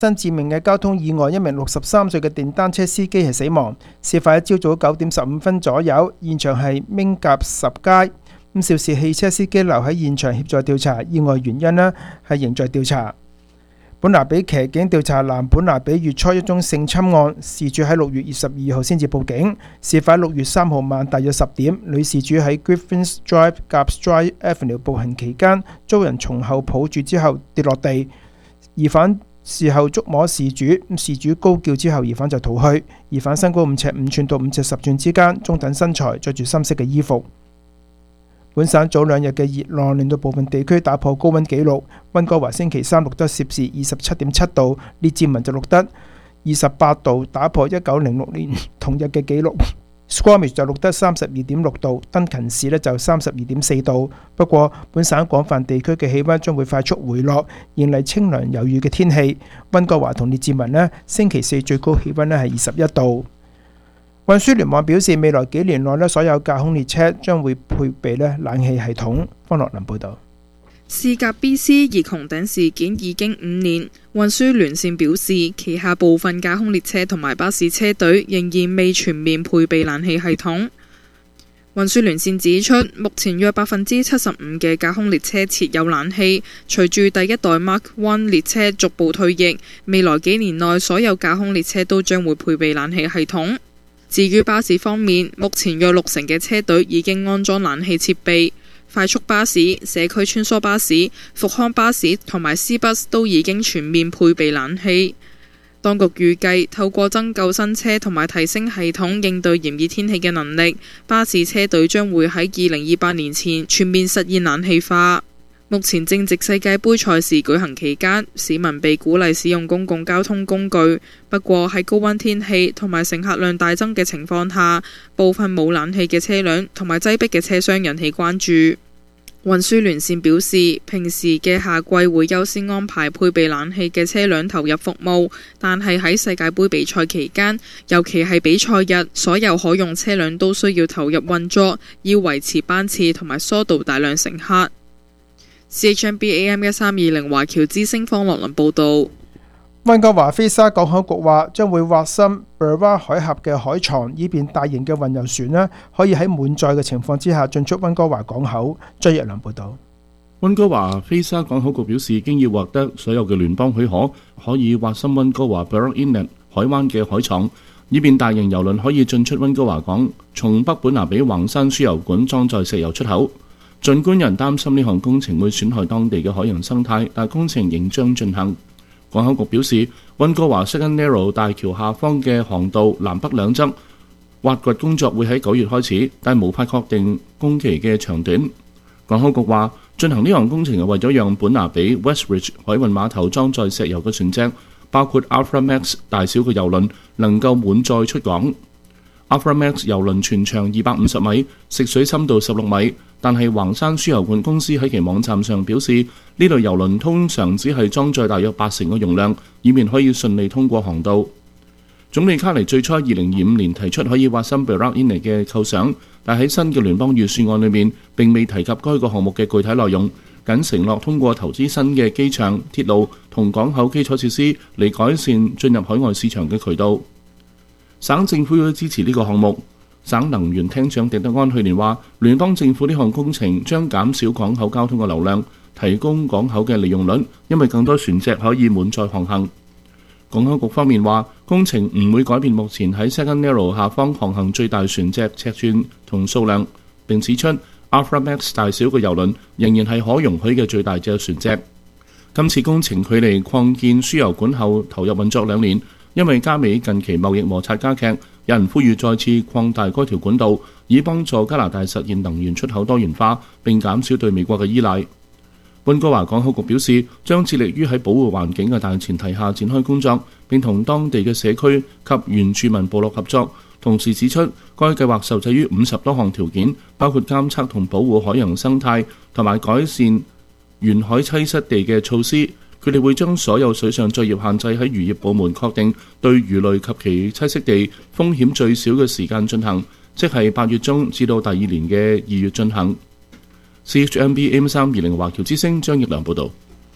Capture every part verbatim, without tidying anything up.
新致命嘅交通意外，一名六十三歲嘅電單車司機係死亡。事發喺朝早九點十五分左右，現場係明甲十街。咁肇事汽車司機留喺現場協助調查，意外原因呢係仍在調查。本拿比騎警調查南本拿比月初一宗性侵案，事主喺六月二十二號先至報警。事發六月三號晚大約十點，女事主喺 Griffins Drive 夾 Drive Avenue 步行期間，遭人從後抱住之後跌落地，疑犯事後觸摸事主，事主高叫之後，疑犯就逃去。疑犯身高五尺五寸到五尺十寸之間，中等身材，着住深色嘅衣服。本省早兩日嘅熱浪令到部分地區打破高溫紀錄，溫哥華星期三錄得攝氏二十七點七度，列治文就錄得二十八度，打破一九零六年同日嘅紀錄。Squamish 就錄得三十二點六度，登勤市呢就三十二點四度。不過本省廣泛地區嘅氣溫將會快速回落，迎嚟清涼有雨嘅天氣。溫哥華同列治文呢星期四最高氣溫呢係二十一度。運輸聯網表示，未來幾年內呢所有架空列車將會配備呢冷氣系統。方樂林報導。 事隔 B C 熱穹頂事件已經五年，運輸聯線表示，旗下部分架空列車同埋巴士車隊仍然未全面配備冷氣系統。運輸聯線指出，目前約百分之七十五嘅架空列車設有冷氣，隨住第一代 Mark 一 列車逐步退役，未來幾年內所有架空列車都將會配備冷氣系統。至於巴士方面，目前約六成嘅車隊已經安裝冷氣設備，快速巴士、社區穿梭巴士、復康巴士同埋 C bus 都已經全面配備冷氣。當局預計透過增購新車同埋提升系統應對炎熱天氣嘅能力，巴士車隊將會喺二零二八年前全面實現冷氣化。目前正值世界盃賽事舉行期間，市民被鼓勵使用公共交通工具。不過喺高溫天氣同埋乘客量大增嘅情況下，部分冇冷氣嘅車輛同埋擠迫嘅車廂引起關注。運輸聯線表示，平時嘅夏季會優先安排配備冷氣嘅車輛投入服務，但係喺世界盃比賽期間，尤其係比賽日，所有可用車輛都需要投入運作，要維持班次同埋疏導大量乘客。C H M B A M 一三二零華僑之聲方樂林報導。 溫哥華菲沙港口局話將會挖深 Burra 海峽嘅海床，以便大型嘅運油船呢可以喺滿載嘅情況之下進出溫哥華港口。張日良報導。 溫哥華菲沙港口局表示，經要獲得所有嘅聯邦許可，可以挖深溫哥華 Burra Inlet 海灣嘅海床，以便大型郵輪可以進出溫哥華港，從北本拿比橫山輸油管裝載石油出口。儘管人擔心呢項工程會損害當地嘅海洋生態，但工程仍將進行。港口局表示，溫哥華 Second Narrow 大橋下方嘅航道南北兩側挖掘工作會喺九月開始，但無法確定工期嘅長短。港口局話，進行呢項工程係為咗讓本拿比 Westridge 海運碼頭裝載石油嘅船隻，包括 Afra Max 大小嘅郵輪，能夠滿載出港。Afra Max 郵輪全長二百五十米，食水深度十六米。但係橫山輸油管公司喺其網站上表示，呢類郵輪通常只係裝載大約八成嘅容量，以免可以順利通過航道。總理卡尼最初二零二五年提出可以挖深 Burra Inlet 嘅構想，但喺新嘅聯邦預算案裏面並未提及該個項目嘅具體內容，僅承諾通過投資新嘅機場、鐵路同港口基礎設施嚟改善進入海外市場嘅渠道。省政府要支持呢個項目。省能源廳長狄德安去年話，聯邦政府呢項工程將減少港口交通嘅流量，提供港口嘅利用率，因為更多船隻可以滿載航行。港口局方面話，工程唔會改變目前喺 Second Narrow 下方航行最大船隻尺寸同數量，並指出 Afra Max 大小嘅郵輪仍然係可容許嘅最大隻船隻。今次工程距離擴建輸油管後投入運作兩年，因為加美近期貿易摩擦加劇，有人呼籲再次擴大該條管道，以幫助加拿大實現能源出口多元化，並減少對美國嘅依賴。溫哥華港口局表示，將致力於喺保護環境嘅大前提下展開工作，並同當地嘅社區及原住民部落合作。同時指出，該計劃受制於五十多項條件，包括監測同保護海洋生態同埋改善沿海棲息地嘅措施。佢哋會將所有水上作業限制喺漁業部門確定對魚類及其棲息地風險最少嘅時間進行，即係八月中至到第二年嘅二月進行。C H M B A M 三二零華僑之聲張奕良報導。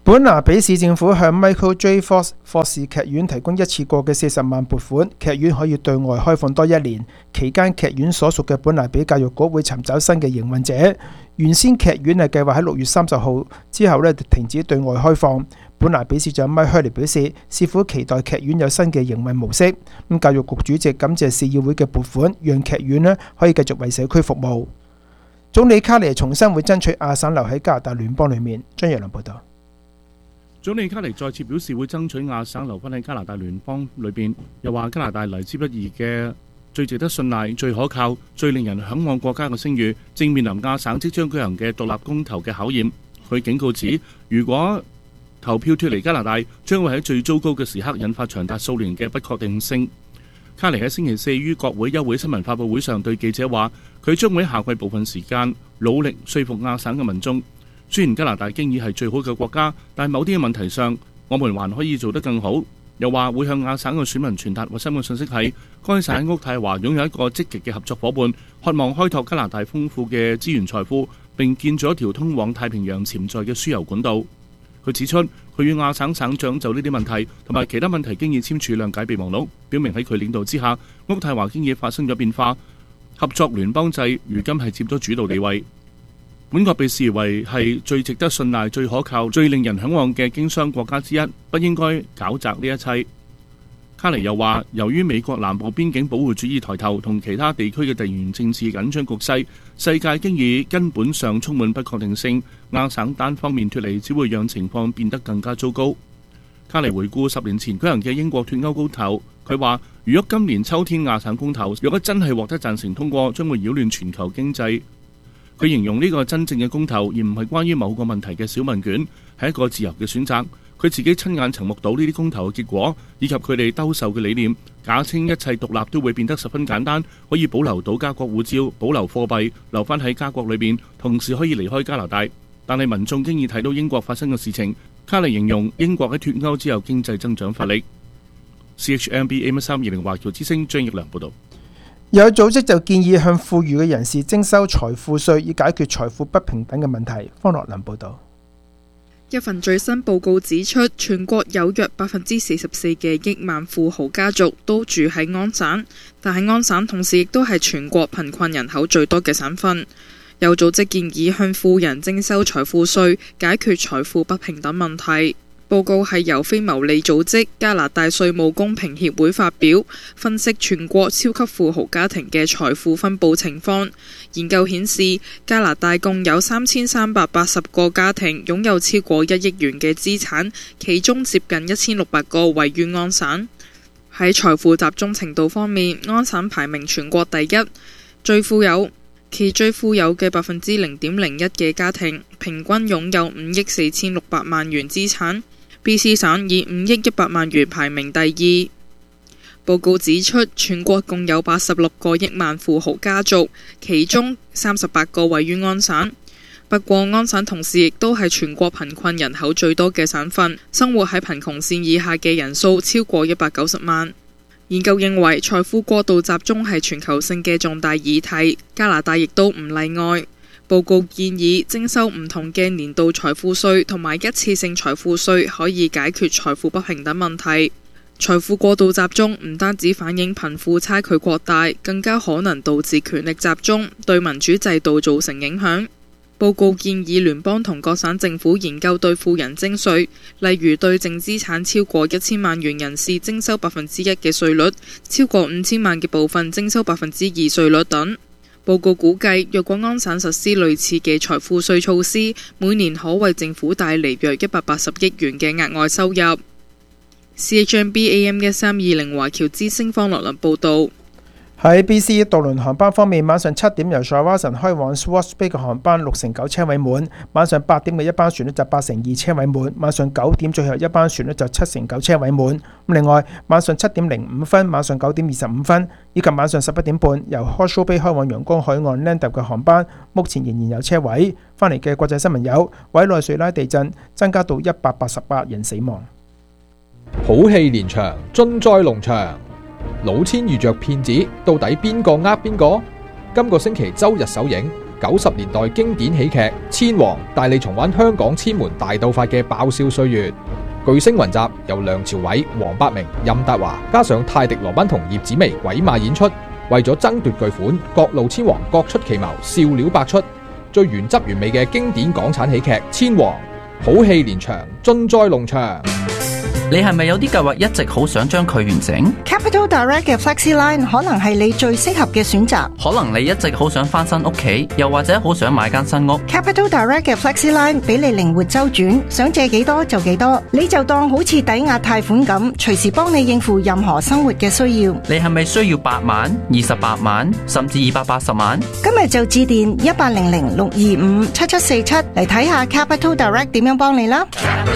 本拿比市政府向 Michael J. Fox 霍士劇院提供一次過嘅四十萬撥款，劇院可以對外開放多一年。期間，劇院所屬嘅本拿比教育局會尋找新嘅營運者。原先劇院係計劃喺六月三十號之後咧停止對外開放。本拿比市長 Mike Hurley 表示，市府期待劇院有新嘅營運模式。咁教育局主席感謝市議會嘅撥款，讓劇院咧可以繼續為社區服務。總理卡尼重申會爭取亞省留喺加拿大聯邦裏面。張若良報導。 總理卡尼再次表示會爭取亞省留返喺加拿大聯邦裏邊，又話加拿大嚟之不易嘅最值得信賴、最可靠、最令人嚮往國家嘅聲譽，正面臨亞省即將舉行嘅獨立公投嘅考驗。佢警告指，如果投票脫離加拿大，將會喺最糟糕嘅時刻引發長達數年嘅不確定性。卡尼喺星期四於國會休會新聞發佈會上對記者話，佢將會喺夏季部分時間努力說服亞省嘅民眾。雖然加拿大經已係最好嘅國家，但某啲嘅問題上，我們還可以做得更好。又話會向亞省嘅選民傳達核心嘅信息係，該省喺渥太華擁有一個積極嘅合作伙伴，渴望開拓加拿大豐富嘅資源財富，並建造一條通往太平洋潛在嘅輸油管道。佢指出，佢與亞省省長就呢啲問題同埋其他問題經已簽署諒解備忘錄，表明喺佢領導之下，渥太華經已發生咗變化，合作聯邦制如今係接咗主導地位。本國被視為係最值得信賴、最可靠、最令人嚮往嘅經商國家之一，不應該搞砸呢一切。卡尼又話，由於美國南部邊境保護主義抬頭同其他地區嘅地緣政治緊張局勢，世界經已根本上充滿不確定性，亞省單方面脫離只會讓情況變得更加糟糕。卡尼回顧十年前舉行嘅英國脫歐公投，佢話：如果今年秋天亞省公投若果真係獲得贊成通過，將會擾亂全球經濟。佢形容呢個真正嘅公投，而唔係關於某個問題嘅小問卷，係一個自由嘅選擇。佢自己親眼曾目睹呢啲公投嘅結果，以及佢哋兜售嘅理念，假稱一切獨立都會變得十分簡單，可以保留到加國護照，保留貨幣，留返喺加國裏邊，同時可以離開加拿大。但係民眾經已睇到英國發生嘅事情。卡尼形容英國喺脫歐之後經濟增長乏力。C H M B A M 三二零華僑之聲張益良報導。 有組織就建議向富裕嘅人士徵收財富稅，以解決財富不平等嘅問題。方樂林報導。 一份最新報告指出，全國有約百分之四十四嘅億萬富豪家族都住喺安省，但係安省同時亦都係全國貧困人口最多嘅省份。有組織建議向富人徵收財富稅，解決財富不平等問題。報告係由非牟利組織加拿大稅務公平協會發表，分析全國超級富豪家庭嘅財富分佈情況。研究顯示，加拿大共有三千三百八十個家庭擁有超過一億元嘅資產，其中接近一千六百個位於安省。喺財富集中程度方面，安省排名全國第一，最富有。其最富有嘅百分之零點零一嘅家庭，平均擁有五億四千六百萬元資產。B C 省以五億一百萬元排名第二。報告指出，全國共有八十六個億萬富豪家族，其中三十八個位於安省。不過，安省同時亦都係全國貧困人口最多嘅省份，生活喺貧窮線以下嘅人數超過一百九十萬。研究認為，財富過度集中係全球性嘅重大議題，加拿大亦都唔例外。報告建議徵收唔同嘅年度財富稅同埋一次性財富稅，可以解決財富不平等問題。財富過度集中唔單止反映貧富差距擴大，更加可能導致權力集中，對民主制度造成影響。報告建議聯邦同各省政府研究對富人徵稅，例如對淨資產超過一千萬元人士徵收百分之一嘅稅率，超過五千萬嘅部分徵收百分之二稅率等。報告估計，若果安省實施類似嘅財富稅措施，每年可為政府帶嚟約一百八十億元嘅額外收入。C H M B A M 一三二零華僑之聲方樂林報導。 喺 B C 渡輪航班方面，晚上七點由 Shawson 開往 Swartz Bay 嘅航班六成九車位滿，晚上八點嘅一班船呢就八成二車位滿，晚上九點最後一班船呢就七成九車位滿。另外，晚上七點零五分、晚上九點二十五分以及晚上十一點半由 Horseshoe Bay 開往陽光海岸 Lambton 嘅航班，目前仍然有車位。翻嚟嘅國際新聞有：委內瑞拉地震增加到一百八十八人死亡。 好戲連場，盡在龍場。老千遇着騙子，到底邊個呃邊個？今個星期周日首映， 九十年代經典喜劇《千王》，帶你重溫香港千門大鬥法嘅爆笑歲月。巨星雲集，由梁朝偉、黃百鳴、任達華加上泰迪羅賓同葉子楣鬼馬演出，為咗爭奪巨款，各路千王各出奇謀，笑料百出。最原汁原味嘅經典港產喜劇《千王》，好戲連場，盡在龍場。 你係咪有啲計劃一直好想將佢完成？ Capital Direct 嘅 FlexiLine 可能係你最適合嘅選擇。 可能你一直好想翻新屋企，又或者好想買間新屋。 Capital Direct 嘅 FlexiLine 俾你靈活周轉，想借幾多就幾多，你就當好似抵押貸款咁，隨時幫你應付任何生活嘅需要。 你係咪需要八萬、二十八萬，甚至二百八十萬？ 今日就致電一八零零六二五七七四七嚟睇下 Capital Direct 點樣幫你啦。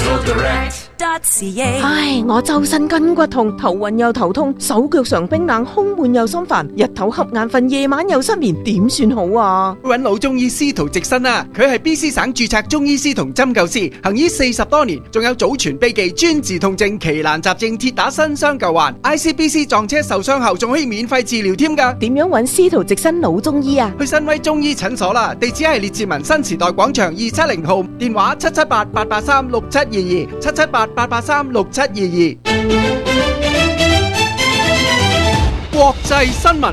唉，我周身筋骨痛，頭暈又頭痛，手腳常冰冷，胸悶又心煩，日頭瞌眼瞓，夜晚又失眠，點算好啊？ 搵老中醫司徒直新啊，佢係 B C 省註冊中醫師同針灸師，行醫四十多年，仲有祖傳秘技專治痛症、奇難雜症、鐵打新傷舊患 ，I C B C 撞車受傷後仲可以免費治療添㗎。 點樣搵司徒直新老中醫啊？ 去新威中醫診所啦，地址係列治文新時代廣場二七零號，電話七七八八八三六七二二，七七八八八三六七二二。國際新聞。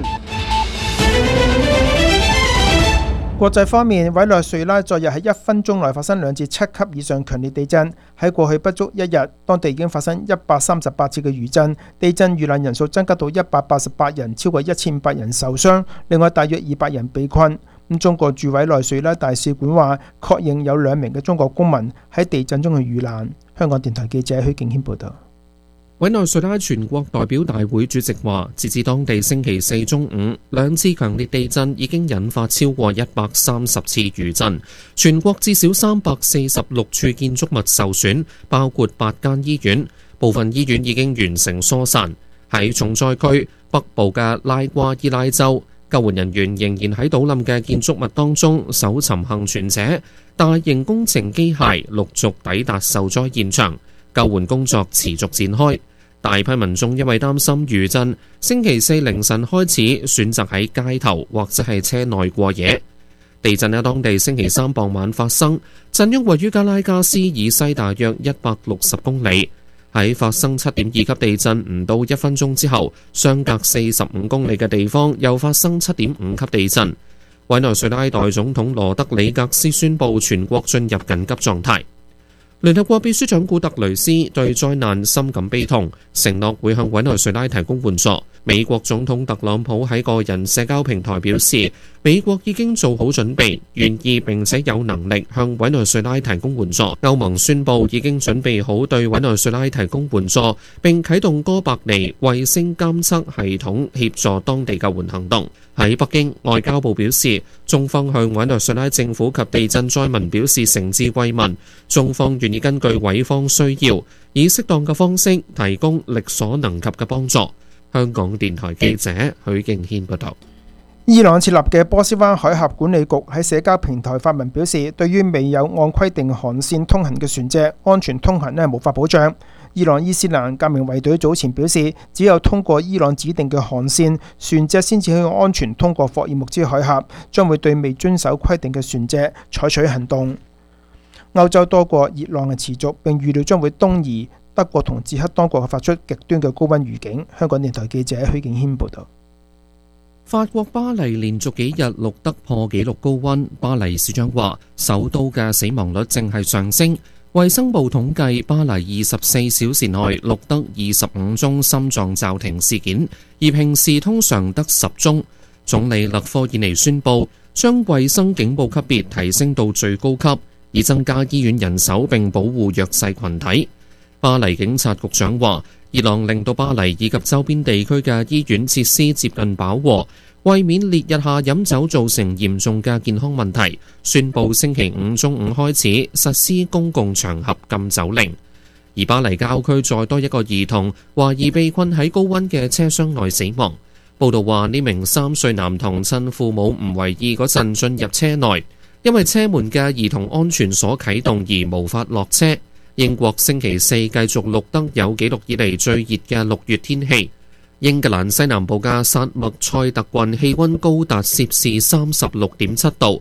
國際方面，委內瑞拉昨日喺一分鐘內發生兩次七級以上強烈地震。喺過去不足一日，當地已經發生一百三十八次嘅餘震，地震遇難人數增加到一百八十八人，超過一千五百人受傷，另外大約二百人被困。咁中國駐委內瑞拉大使館話，確認有兩名嘅中國公民喺地震中嘅遇難。香港電台記者許敬軒報道。 委內瑞拉全國代表大會主席話，截至當地星期四中午，兩次強烈地震已經引發超過一百三十次餘震，全國至少三百四十六處建築物受損，包括八間醫院，部分醫院已經完成疏散。喺重災區北部嘅拉瓜伊拉州，救援人員仍然喺倒冧嘅建築物當中搜尋幸存者，大型工程機械陸續抵達受災現場，救援工作持續展開。大批民眾因為擔心餘震，星期四凌晨開始選擇喺街頭或者係車內過夜。地震喺當地星期三傍晚發生，震央位於加拉加斯以西大約一百六十公里。喺發生七點二級地震唔到一分鐘之後，相隔四十五公里嘅地方又發生七點五級地震。委內瑞拉代總統羅德里格斯宣布全國進入緊急狀態。聯合國秘書長古特雷斯對災難深感悲痛，承諾會向委內瑞拉提供援助。美國總統特朗普喺個人社交平台表示，美國已經做好準備，願意並且有能力向委內瑞拉提供援助。歐盟宣布已經準備好對委內瑞拉提供援助，並啟動哥白尼衛星監測系統協助當地救援行動。喺北京，外交部表示，中方向委內瑞拉政府及地震災民表示誠摯慰問，中方願意根據委方需要，以適當嘅方式提供力所能及嘅幫助。香港電台記者許敬軒報道。 伊朗設立嘅波斯灣海峽管理局喺社交平台發文表示，對於未有按規定航線通行嘅船隻，安全通行呢無法保障。伊朗伊斯蘭革命衛隊早前表示，只有通過伊朗指定嘅航線，船隻先至可以安全通過霍爾木茲海峽，將會對未遵守規定嘅船隻採取行動。歐洲多國熱浪嘅持續，並預料將會東移。德國同捷克當局發出極端嘅高溫預警。香港電台記者許敬軒報道。 法國巴黎連續幾日錄得破紀錄高溫，巴黎市長話首都嘅死亡率正係上升。衛生部統計，巴黎二十四小時內錄得二十五宗心臟驟停事件，而平時通常得十宗。總理勒科爾尼宣布將衛生警報級別提升到最高級，以增加醫院人手並保護弱勢群體。巴黎警察局長話，熱浪令到巴黎以及周邊地區嘅醫院設施接近飽和，為免烈日下飲酒造成嚴重嘅健康問題，宣布星期五中午開始實施公共場合禁酒令。而巴黎郊區再多一個兒童懷疑被困喺高溫嘅車廂內死亡。報道話，呢名三歲男童趁父母唔為意嗰陣進入車內，因為車門嘅兒童安全鎖啟動而無法落車。英國星期四繼續錄得有紀錄以嚟最熱嘅六月天氣。英格蘭西南部嘅薩默塞特郡氣溫高達攝氏三十六點七度，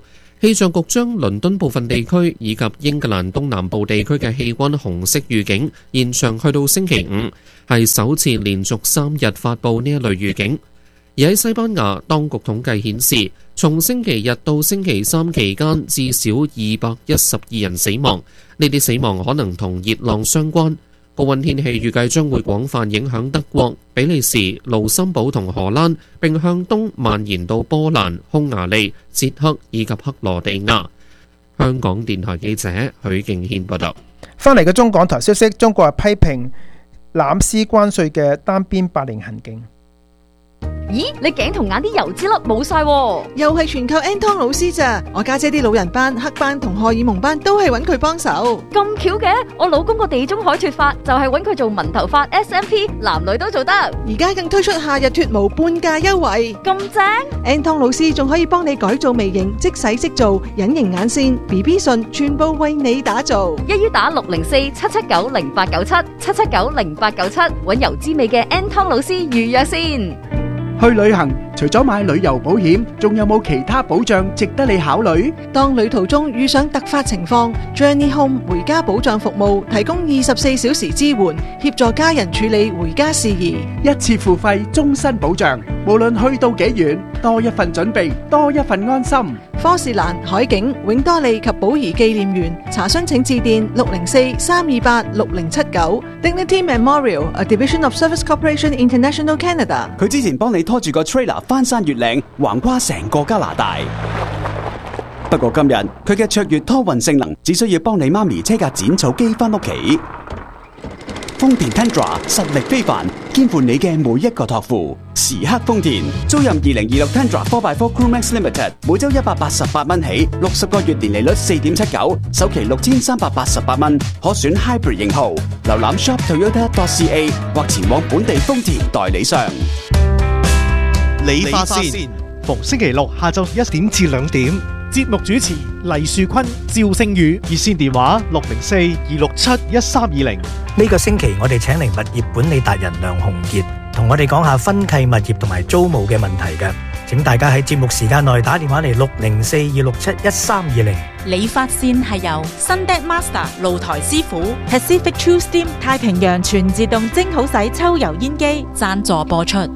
氣象局將倫敦部分地區以及英格蘭東南部地區嘅氣溫紅色預警延長去到星期五，係首次連續三日發布呢一類預警。而喺西班牙，當局統計顯示，從星期日到星期三期間，至少二百一十二人死亡。呢啲死亡可能同熱浪相關。高溫天氣預計將會廣泛影響德國、比利時、盧森堡同荷蘭，並向東蔓延到波蘭、匈牙利、捷克以及克羅地亞。香港電台記者許敬軒報道。 翻嚟嘅中港台消息，中國係批評濫施關稅嘅單邊霸凌行徑。 咦，你頸同眼啲油脂粒冇晒喎， 又係全靠 Anton 老師咋？我家姐啲老人班、黑班同荷爾蒙班都係揾佢幫手。 咁巧嘅，我老公個地中海脫髮就係揾佢做紋頭髮 S M P， 男女都做得。 而家更推出夏日脫毛半價優惠， 咁正 ！Anton 老師仲可以幫你改造微型，即洗即做，隱形眼線、B B 唇，全部為你打造。 一於打六零四七七九零八九七七七九零八九七，揾油脂味嘅 Anton 老師預約先。 去旅行除咗買旅遊保險，仲有冇其他保障值得你考慮？ 當旅途中遇上突發情況 ，Journey Home 回家保障服務提供二十四小時支援，協助家人處理回家事宜， 一次付費，終身保障。無論去到幾遠，多一份準備，多一份安心。 科士蘭、海景、永多利及寶儀紀念園，查詢請致電六零四三二八六零七九。Dignity Memorial, a division of Service Corporation International Canada。 佢之前幫你拖住個 trailer 翻山越嶺，橫跨成個加拿大。不過今日佢嘅卓越拖運性能，只需要幫你媽咪車架剪草機翻屋企。豐田 Tundra 實力非凡，肩負你嘅每一個託付。時刻豐田租任二零二六 Tundra four by four Crewmax Limited， 每周一百八十八蚊起，六十個月年利率四點七九，首期六千三百八十八蚊，可選 Hybrid 型號。瀏覽 shop toyota dot c a 或前往本地豐田代理商。 理髮線，逢星期六下晝一點至兩點。節目主持黎樹坤、趙星宇，熱線電話六零四二六七一三二零。 呢個星期我哋請嚟物業管理達人梁鴻傑，同我哋講下分契物業同埋租務嘅問題嘅。請大家喺節目時間內打電話嚟六零四二六七一三二零。 理髮線係由 Sundet Master 露台師傅、Pacific True Steam 太平洋全自動蒸好洗抽油煙機贊助播出。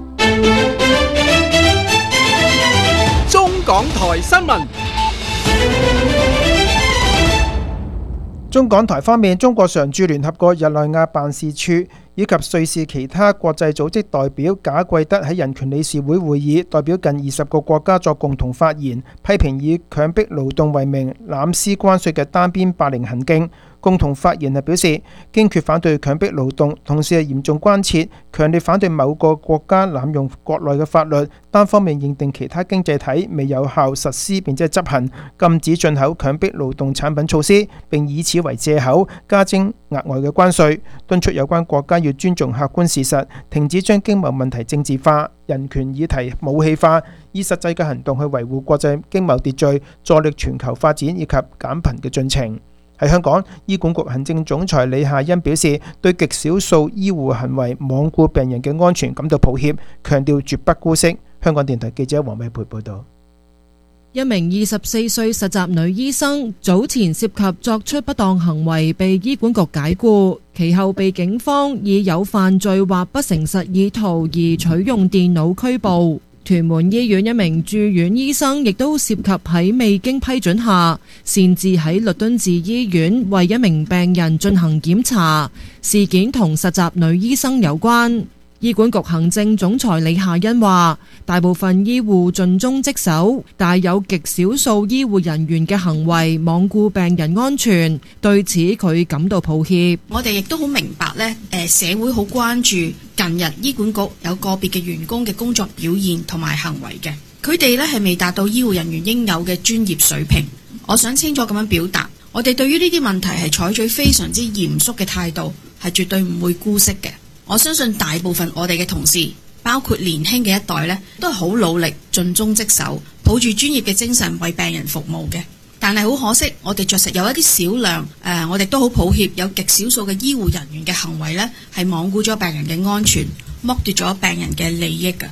中港台新聞。 中港台方面，中國常駐聯合國日內亞辦事處以及瑞士其他國際組織代表賈貴德喺人權理事會會議，代表近二十個國家作共同發言，批評以強迫勞動為名濫施關稅嘅單邊霸凌行徑。共同發言係表示，堅決反對強迫勞動，同時係嚴重關切，強烈反對某個國家濫用國內嘅法律，單方面認定其他經濟體未有效實施並且執行禁止進口強迫勞動產品措施，並以此為藉口加徵額外嘅關稅，敦促有關國家要尊重客觀事實，停止將經貿問題政治化、人權議題武器化，以實際嘅行動去維護國際經貿秩序，助力全球發展以及減貧嘅進程。喺香港，醫管局行政總裁李夏茵表示，對極少數醫護行為罔顧病人嘅安全感到抱歉，強調絕不姑息。香港電台記者黃美培報道。 一名二十四歲實習女醫生早前涉及作出不當行為，被醫管局解僱，其後被警方以有犯罪或不誠實意圖而取用電腦拘捕。屯門醫院一名住院醫生亦都涉及喺未經批准下擅自喺律敦治醫院為一名病人進行檢查，事件同實習女醫生有關。醫管局行政總裁李夏茵話，大部分醫護盡忠職守，但有極少數醫護人員嘅行為罔顧病人安全，對此佢感到抱歉。 我哋亦都好明白呢，誒，社會好關注近日醫管局有個別嘅員工嘅工作表現同埋行為嘅，佢哋呢係未達到醫護人員應有嘅專業水平。我想清楚咁樣表達，我哋對於呢啲問題係採取非常之嚴肅嘅態度，係絕對唔會姑息嘅。我相信大部分我哋嘅同事，包括年輕嘅一代呢，都係好努力盡忠職守，抱住專業嘅精神為病人服務嘅。但係好可惜，我哋着實有一啲少量誒、呃，我哋都好抱歉，有極少數嘅醫護人員嘅行為呢，係罔顧咗病人嘅安全，剝奪咗病人嘅利益㗎。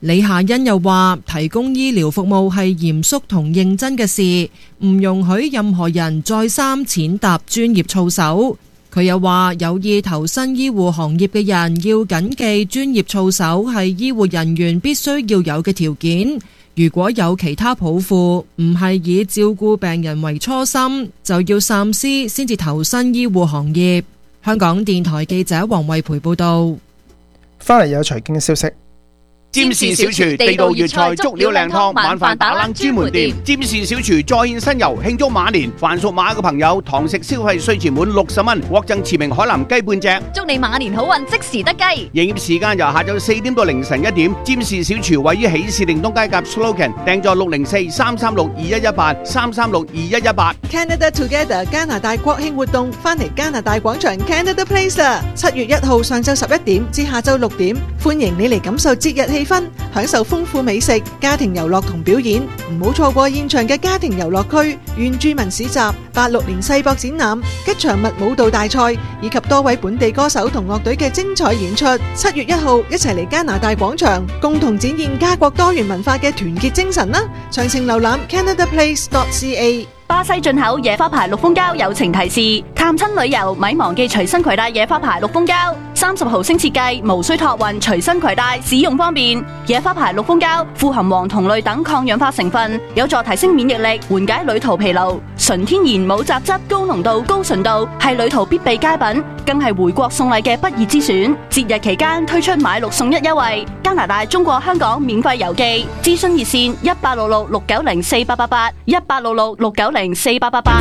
李夏欣又話，提供醫療服務係嚴肅同認真嘅事，唔容許任何人再三踐踏專業操守。佢又話，有意投身醫護行業嘅人要謹記，專業操守係醫護人員必須要有嘅條件。如果有其他抱負，唔係以照顧病人為初心，就要三思先至投身醫護行業。香港電台記者黃慧培報道。 翻嚟有財經消息。 占士小廚地道粵菜足料靚湯，晚飯打冷專門店。占士小廚再現新遊，慶祝馬年，凡屬馬嘅朋友，堂食消費稅前滿六十蚊，獲贈馳名海南雞半隻。 祝你馬年好運，即時得雞。 營業時間由下晝四點到凌晨一點。占士小廚位於喜事定東街夾 Slogan， 訂座六零四三三六二一一八三三六二一一八。 Canada Together 加拿大國慶活動翻嚟加拿大廣場 Canada Place 啦！七月一號上晝十一點至下晝六點，歡迎你嚟感受節日氣氛，享受豐富美食、家庭遊樂同表演，唔好錯過現場嘅家庭遊樂區、原住民市集、八六年世博展覽、吉祥物舞蹈大賽以及多位本地歌手同樂隊嘅精彩演出。七月一號一齊嚟加拿大廣場，共同展現家國多元文化嘅團結精神啦！詳情瀏覽 canada place dot c a。 巴西進口野花牌綠蜂膠友情提示：探親旅遊咪忘記隨身攜帶野花牌綠蜂膠，三十毫升設計，無需託運，隨身攜帶，使用方便。野花牌綠蜂膠富含黃酮類等抗氧化成分，有助提升免疫力，緩解旅途疲勞。純天然冇雜質，高濃度、高純度，係旅途必備佳品，更係回國送禮嘅不二之選。節日期間推出買六送一優惠，加拿大、中國香港免費郵寄。諮詢熱線一八六六六九零四八八八一八六六六九零四八八八。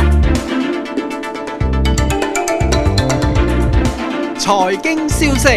財經消息，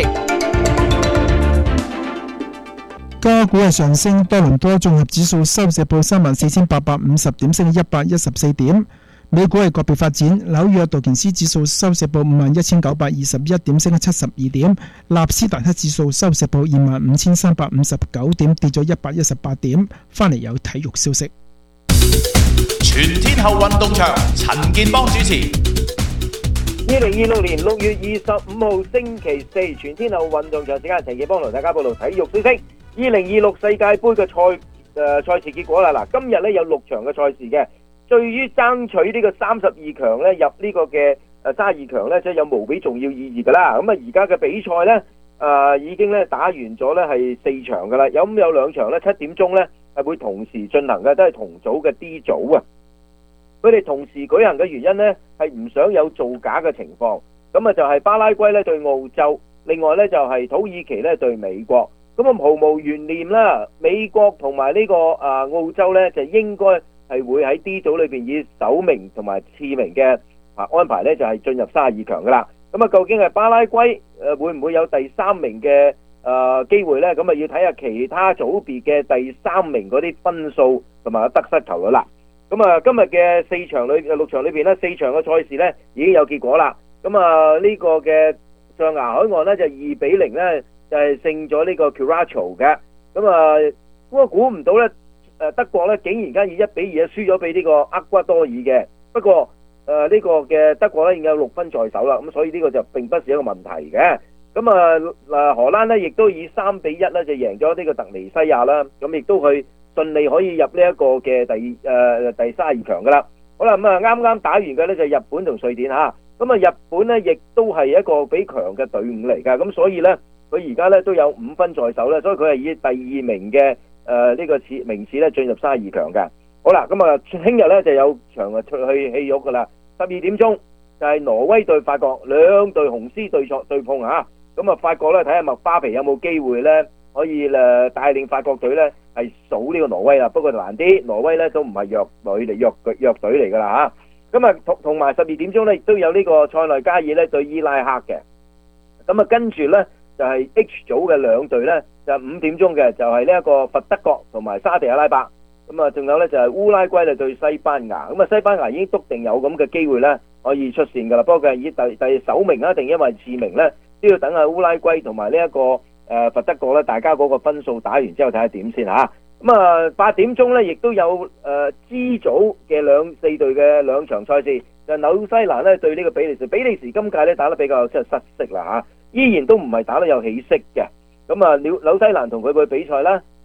港股係上升，多倫多綜合指數收市報三萬四千八百五十點，升一百一十四點。美股係個別發展，紐約道瓊斯指數收市報五萬一千九百二十一點，升七十二點；納斯達克指數收市報二萬五千三百五十九點，跌咗一百一十八點。翻嚟有體育消息。 全天候運動場，陳建邦主持。 二零二六年六月二十五號星期四，全天候運動場時間，陳建邦同大家報道體育消息。二零二六世界盃嘅賽誒賽事結果啦，嗱，今日咧有六場嘅賽事嘅，對於爭取呢個三十二強咧入呢個嘅誒三十二強咧，即係有無比重要意義噶啦。咁啊，而家嘅比賽咧誒已經咧打完咗咧係四場噶啦，有咁有兩場咧七點鐘咧係會同時進行嘅，都係同組嘅 D 組啊。佢哋同時舉行嘅原因呢，係唔想有造假嘅情況。咁啊就係巴拉圭咧對澳洲，另外呢就係土耳其咧對美國。咁啊毫無懸念啦，美國同埋呢個啊澳洲呢，就應該係會喺 D 組裏邊以首名同埋次名嘅啊安排呢，就係進入三十二強噶啦。咁啊究竟係巴拉圭誒會唔會有第三名嘅誒機會呢？咁啊要睇下其他組別嘅第三名嗰啲分數同埋得失球率啦。咁啊，今日嘅四場裏六場裏邊呢，四場嘅賽事呢已經有結果啦。咁啊，呢個嘅象牙海岸呢，就二比零呢，就係勝咗呢個 Curaçao 嘅。咁啊，咁我估唔到呢，誒德國呢竟然間以一比二啊輸咗俾呢個厄瓜多爾嘅。不過誒呢個嘅德國呢已經有六分在手啦，咁所以呢個就並不是一個問題嘅。咁啊嗱，荷蘭呢亦都以三比一呢就贏咗呢個突尼西亞啦，咁亦都去順利可以入呢一個嘅第誒、呃、第三十二強噶啦。好啦，咁啊啱啱打完嘅呢就日本同瑞典嚇，咁啊日本呢亦都係一個比強嘅隊伍嚟㗎，咁所以呢，佢而家呢都有五分在手咧，所以佢係以第二名嘅誒呢個次名次咧進入三十二強嘅。好啦，咁啊聽日呢就有場啊出去戲肉噶啦，十二點鐘就係挪威對法國，兩隊雄獅對錯對碰嚇。咁啊法國呢睇下麥巴皮有冇機會呢可以誒帶領法國隊呢係數呢個挪威啦，不過難啲，挪威呢都唔係弱隊嚟，弱弱隊嚟噶啦嚇。咁啊同同埋十二點鐘呢亦都有呢個塞內加爾呢對伊拉克嘅。咁啊跟住呢就係、是、H 組嘅兩隊呢，就五點鐘嘅就係呢一個佛德國同埋沙地阿拉伯。咁啊仲有呢就係、是、烏拉圭咧對西班牙。咁啊西班牙已經篤定有咁嘅機會呢可以出線噶啦，不過佢係以第第首名啊定因為次名呢，都要等下烏拉圭同埋呢一個。誒、呃、佛德國咧，大家嗰個分數打完之後睇下點先嚇。咁啊八點鐘咧，亦都有誒、呃、G 組嘅兩四隊嘅兩場賽事，就係、紐西蘭咧對呢個比利時。比利時今屆咧打得比較即係失色啦嚇，依然都唔係打得有起色嘅。咁啊紐紐西蘭同佢嘅比賽啦，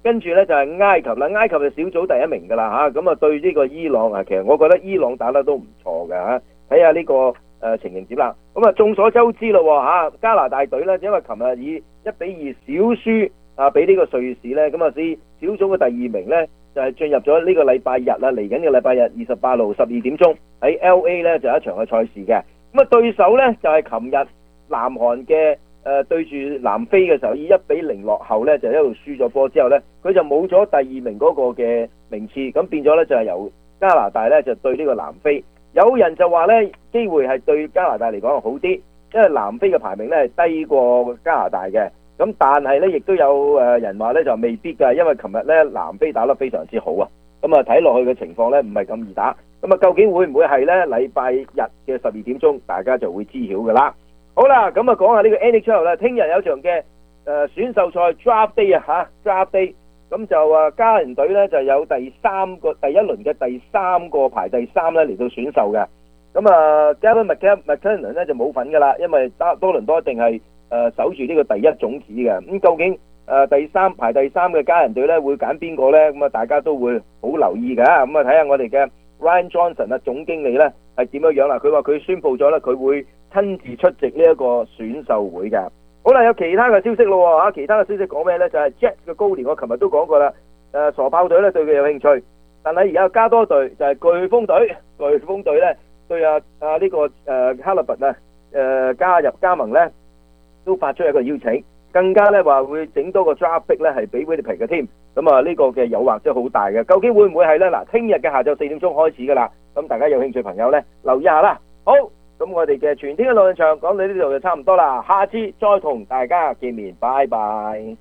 跟住咧就係埃及啦，埃及就小組第一名㗎啦嚇，咁啊對呢個伊朗啊，其實我覺得伊朗打得都唔錯嘅嚇，睇下呢個誒、呃、情形點啦。咁啊眾所周知咯嚇，加拿大隊咧因為琴日以一比二小輸啊，俾呢個瑞士咧，咁啊至小組嘅第二名咧就係、是、進入咗呢個禮拜日啦，嚟緊嘅禮拜日二十八號十二點鐘喺 L A 咧就有一場嘅賽事嘅。咁啊對手咧就係琴日南韓嘅。誒、呃、對住南非嘅時候，以一比零落後咧，就一路輸咗波之後咧，佢就冇咗第二名嗰個嘅名次，咁變咗咧就係由加拿大咧就對呢個南非。有人就話咧機會係對加拿大嚟講係好啲，因為南非嘅排名咧係低過加拿大嘅。咁但係咧亦都有誒人話咧就未必㗎，因為琴日咧南非打得非常之好啊。咁啊睇落去嘅情況咧唔係咁易打。咁啊究竟會唔會係咧禮拜日嘅十二點鐘，大家就會知曉㗎啦。好啦，咁啊講下呢個 N H L 啦，聽日有場嘅誒選秀賽 Draft Day 啊嚇 Draft Day，咁就啊家人隊咧就有第三個第一輪嘅第三個排第三咧嚟到選秀嘅，咁啊 Gavin McClennon 咧就冇份噶啦，因為多多倫多一定係誒守住呢個第一種子嘅，咁究竟誒第三排第三嘅家人隊咧會揀邊個咧？咁啊大家都會好留意㗎，咁啊睇下我哋嘅 Ryan Johnson 啊總經理咧係點樣樣啦？佢話佢宣佈咗咧，佢會親自出席呢一個選秀會嘅。好啦，有其他嘅消息咯嚇，其他嘅消息講咩咧？就係、是、Jet 嘅高年，我琴日都講過啦。誒、呃、傻炮隊咧對佢有興趣，但係而家加多隊就係颶風隊，颶風隊咧對啊啊呢、這個誒、呃、哈勒拔啊誒、呃、加入加盟咧，都發出一個邀請，更加咧話會整多個 draft pick 咧係俾 Winnipeg 嘅添。咁啊呢個嘅誘惑真係好大嘅，究竟會唔會係咧？嗱，聽日嘅下晝四點鐘開始㗎啦，咁大家有興趣朋友咧留意下啦。好。咁我哋嘅全天嘅論場講到呢度就差唔多啦，下次再同大家見面，拜拜。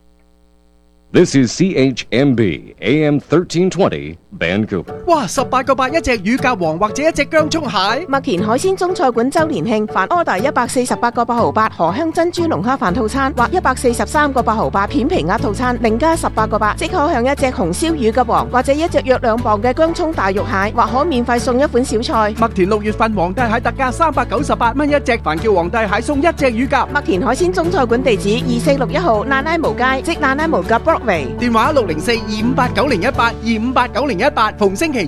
This is C H M B A M thirteen twenty Vancouver。 哇！十八個八一隻乳鴿王或者一隻姜葱蟹。 麥田海鮮中菜館周年慶，凡 order 一百四十八個八毫八荷香珍珠龍蝦飯套餐，或一百四十三個八毫八片皮鴨套餐，另加十八個八，即可享一隻紅燒乳鴿王或者一隻約兩磅嘅姜葱大肉蟹，或可免費送一款小菜。 麥田六月份皇帝蟹特價三百九十八蚊一隻，凡叫皇帝蟹送一隻乳鴿。 麥田海鮮中菜館地址二四六一號那拉無街，即那拉無鴿 Broadway。 電話六零四二五八九零一八二五八九零一八，逢星期